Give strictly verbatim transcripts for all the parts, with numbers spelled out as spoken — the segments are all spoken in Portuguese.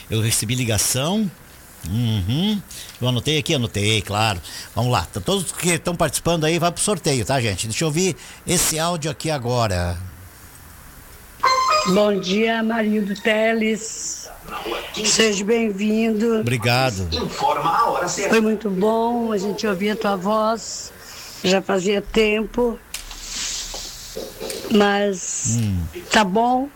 Eu recebi ligação. Uhum. Eu anotei aqui, anotei, claro. Vamos lá, todos que estão participando aí, vai pro sorteio, tá, gente? Deixa eu ouvir esse áudio aqui agora. Bom dia, Marildo Teles. Seja bem-vindo. Obrigado. Foi muito bom a gente ouvir a tua voz. Já fazia tempo. Mas hum. tá bom.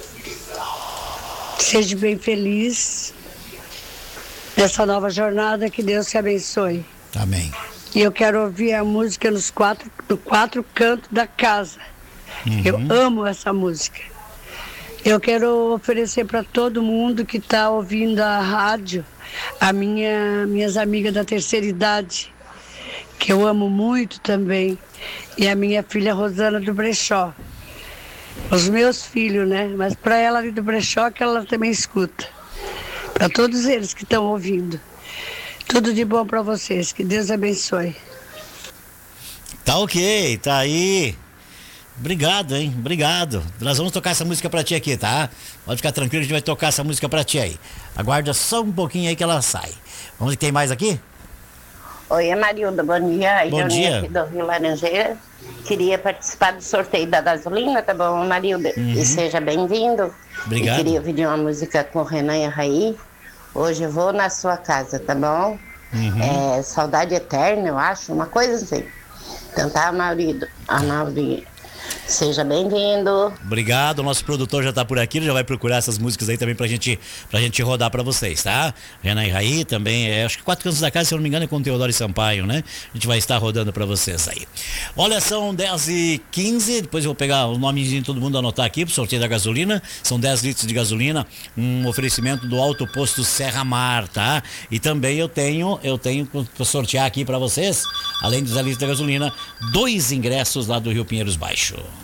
Seja bem feliz nessa nova jornada, que Deus te abençoe. Amém. E eu quero ouvir a música nos quatro, no quatro cantos da casa. Uhum. Eu amo essa música. Eu quero oferecer para todo mundo que está ouvindo a rádio, a minha, minhas amigas da terceira idade, que eu amo muito também, e a minha filha Rosana do Brechó. Os meus filhos, né? Mas para ela ali do Brechó, que ela também escuta. Para todos eles que estão ouvindo. Tudo de bom para vocês. Que Deus abençoe. Tá ok, tá aí. Obrigado, hein? Obrigado. Nós vamos tocar essa música pra ti aqui, tá? Pode ficar tranquilo, a gente vai tocar essa música pra ti aí. Aguarda só um pouquinho aí que ela sai. Vamos ver, tem mais aqui? Oi, Marilda, bom dia. Bom dia. Aqui do Rio Laranjeira. Queria participar do sorteio da gasolina, tá bom, Marilda? Uhum. E seja bem-vindo. Obrigado. E queria pedir uma música com o Renan e a Raí. Hoje eu vou na sua casa, tá bom? Uhum. É Saudade Eterna, eu acho, uma coisa assim. Então tá, marido, a Mauri. Seja bem-vindo. Obrigado, o nosso produtor já tá por aqui, ele já vai procurar essas músicas aí também pra gente, pra gente rodar pra vocês, tá? Renan e Raí também, é, acho que Quatro Cantos da Casa, se eu não me engano, é com Teodoro e Sampaio, né? A gente vai estar rodando pra vocês aí. Olha, são dez e quinze, depois eu vou pegar o nomezinho de todo mundo, anotar aqui pro sorteio da gasolina. São dez litros de gasolina, um oferecimento do Alto Posto Serra Mar, tá? E também eu tenho, eu tenho pra sortear aqui pra vocês, além dos dez litros da gasolina, dois ingressos lá do Rio Pinheiros Baixo.